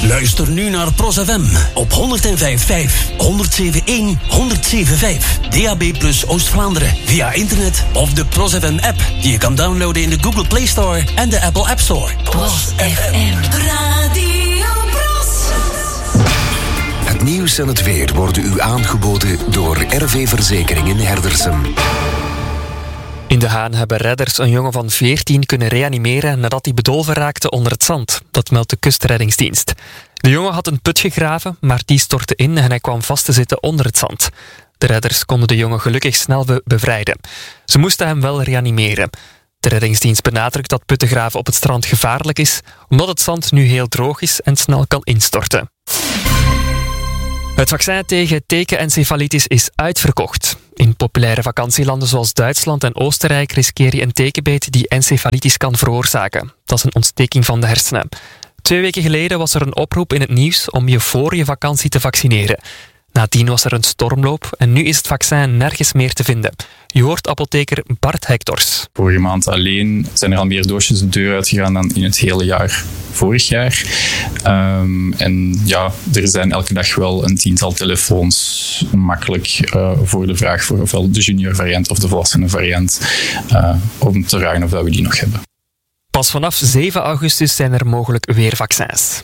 Luister nu naar Pros FM op 105.5, 107.1, 107.5. DAB+ Oost-Vlaanderen via internet of de Pros FM app die je kan downloaden in de Google Play Store en de Apple App Store. Pros FM Radio Pros. Het nieuws en het weer worden u aangeboden door RV Verzekering in Herdersum. In De Haan hebben redders een jongen van 14 kunnen reanimeren nadat hij bedolven raakte onder het zand. Dat meldt de kustreddingsdienst. De jongen had een put gegraven, maar die stortte in en hij kwam vast te zitten onder het zand. De redders konden de jongen gelukkig snel bevrijden. Ze moesten hem wel reanimeren. De reddingsdienst benadrukt dat putten graven op het strand gevaarlijk is, omdat het zand nu heel droog is en snel kan instorten. Het vaccin tegen tekenencefalitis is uitverkocht. In populaire vakantielanden zoals Duitsland en Oostenrijk riskeer je een tekenbeet die encefalitis kan veroorzaken. Dat is een ontsteking van de hersenen. 2 weken geleden was er een oproep in het nieuws om je voor je vakantie te vaccineren. Nadien was er een stormloop en nu is het vaccin nergens meer te vinden. Je hoort apotheker Bart Hectors. Vorige maand alleen zijn er al meer doosjes de deur uitgegaan dan in het hele jaar vorig jaar. En ja, er zijn elke dag wel een 10-tal telefoons makkelijk voor de vraag voor ofwel de junior variant of de volwassenen variant om te ruilen of dat we die nog hebben. Pas vanaf 7 augustus zijn er mogelijk weer vaccins.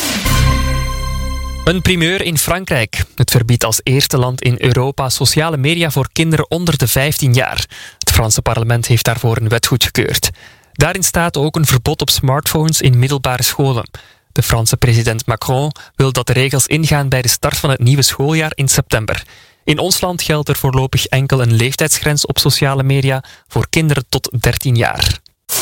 Een primeur in Frankrijk. Het verbiedt als eerste land in Europa sociale media voor kinderen onder de 15 jaar. Het Franse parlement heeft daarvoor een wet goedgekeurd. Daarin staat ook een verbod op smartphones in middelbare scholen. De Franse president Macron wil dat de regels ingaan bij de start van het nieuwe schooljaar in september. In ons land geldt er voorlopig enkel een leeftijdsgrens op sociale media voor kinderen tot 13 jaar.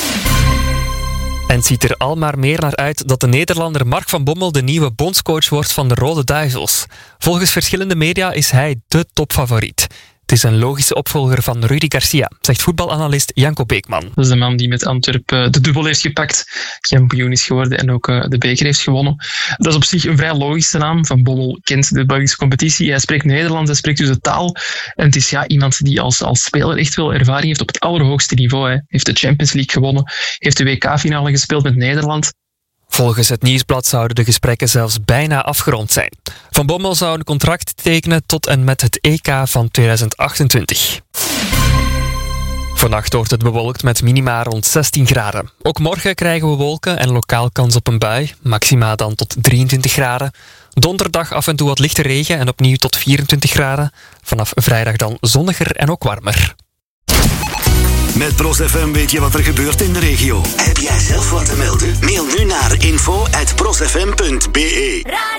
En het ziet er al maar meer naar uit dat de Nederlander Mark van Bommel de nieuwe bondscoach wordt van de Rode Duivels. Volgens verschillende media is hij dé topfavoriet. Het is een logische opvolger van Rudy Garcia, zegt voetbalanalist Janko Beekman. Dat is de man die met Antwerpen de dubbel heeft gepakt, kampioen is geworden en ook de beker heeft gewonnen. Dat is op zich een vrij logische naam. Van Bommel kent de Belgische competitie. Hij spreekt Nederlands, hij spreekt dus de taal. En het is iemand die als speler echt wel ervaring heeft op het allerhoogste niveau. Hij heeft de Champions League gewonnen, heeft de WK-finale gespeeld met Nederland. Volgens het Nieuwsblad zouden de gesprekken zelfs bijna afgerond zijn. Van Bommel zou een contract tekenen tot en met het EK van 2028. Vannacht wordt het bewolkt met minima rond 16 graden. Ook morgen krijgen we wolken en lokaal kans op een bui, maxima dan tot 23 graden. Donderdag af en toe wat lichte regen en opnieuw tot 24 graden. Vanaf vrijdag dan zonniger en ook warmer. Met Pros FM weet je wat er gebeurt in de regio. Heb jij zelf wat te melden? Mail nu naar info@prosfm.be.